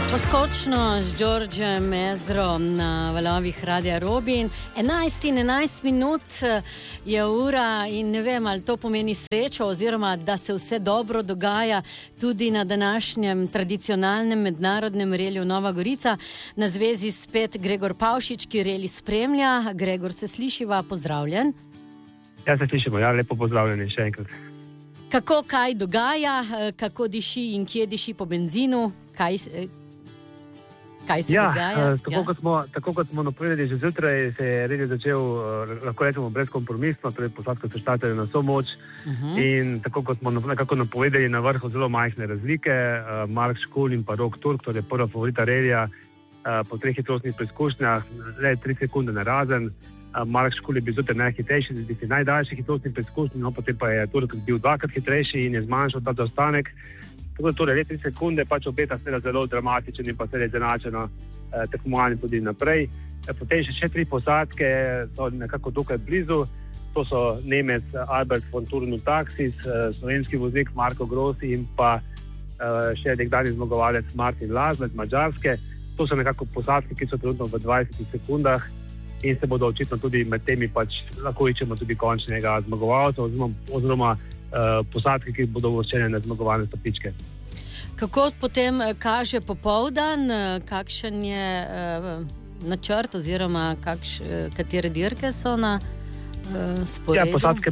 Poskočno z Đorđem Mezrom na valovih Radia Robin. 11 minut je ura in ne vem, ali to pomeni srečo oziroma da se vse dobro dogaja tudi na današnjem tradicionalnem mednarodnem reliju Nova Gorica. Na zvezi spet Gregor Pavšič, ki reli spremlja. Gregor, se slišiva? Pozdravljen. Ja, se slišimo. Ja, lepo pozdravljeni še enkrat. Kako kaj dogaja, kako diši in kje diši po benzinu, kaj se dogaja? Tako kot smo napovedali že zjutraj, se je red začel, lahko rečemo, brezkompromisno, torej posadke so štartali na vso moč. In tako kot smo nekako napovedali, na vrhu zelo majhne razlike. Mark Škul in pa Rok Turk, torej prva favorita relija, po 3 hitrostnih preizkušnjah, le 3 sekunde narazen. Mark Škul je bil zjutraj najhitrejši, najdaljši hitrostni preizkušnji, no, potem pa je Turk bil dvakrat hitrejši in je zmanjšal ta zaostanek. Tako da torej le 3 sekunde pač obeta seveda zelo dramatičen in pa seveda izenačeno tekmovanje tudi naprej. Potem še 3 posadke so nekako dokaj blizu. To so Nemec Albert von Thurn Taxis, slovenski voznik Marko Grossi in pa še nekdanji zmagovalec Martin Lazar z Madžarske. To so nekako posadke, ki so trenutno v 20 sekundah in se bodo očitno tudi med temi pač lahko iščemo tudi končnega zmagovalca oziroma posadke, ki bodo uvrščene na zmagovalne stopničke. Kako potem kaže popoldan, kakšen je načrt oziroma katere dirke so na sporedu? Ja, posadke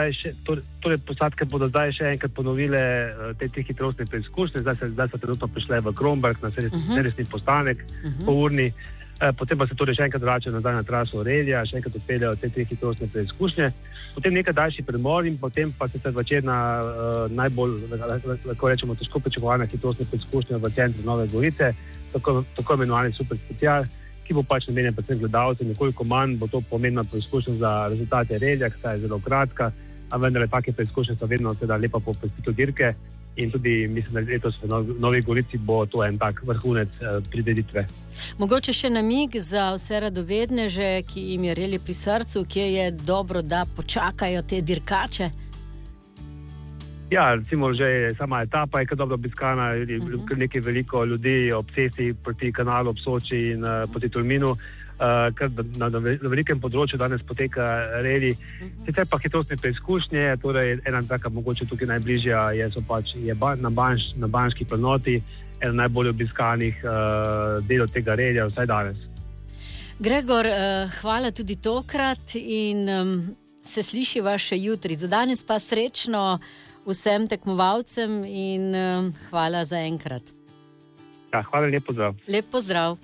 bodo zdaj še enkrat ponovile te 3 hitrostne preizkušnje. Zdaj so trenutno prišle v Kromberk na servisni postanek po urni. Potem pa se torej še enkrat vračajo nazaj na traso relija, še enkrat odpeljajo te 3 hitrostne preizkušnje. Potem nekaj daljši premor in potem pa se večerna najbolj, lahko rečemo, težko pričakovana hitrostna preizkušnja v centru Nove Gorice, tako imenovani super special, ki bo pač namenjen predvsem gledalcem, nekoliko manj bo to pomembna preizkušnja za rezultate relija, ki je zelo kratka, a vendar take preizkušnje so vedno seveda lepa po prestitu dirke. In tudi mislim, da letos v Novi Gorici bo to en tak vrhunec prireditve. Mogoče še namig za vse radovedneže, ki jim je reli pri srcu, kje je dobro, da počakajo te dirkače? Ja, recimo že sama etapa je kar dobro obiskana, kar nekaj veliko ljudi ob cesti proti kanalu ob Soči in proti Tolminu. Kar na velikem področju danes poteka reli. Sicer pa hitrostne preizkušnje, torej ena taka mogoče tukaj najbližja je na Banški planoti, ena najbolj obiskanih delov tega relija vsaj danes. Gregor, hvala tudi tokrat in se slišiva še jutri. Za danes pa srečno vsem tekmovalcem in hvala za enkrat. Ja, hvala, lep pozdrav. Lep pozdrav.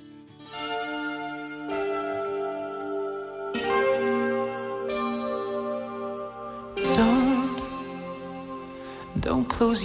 Don't close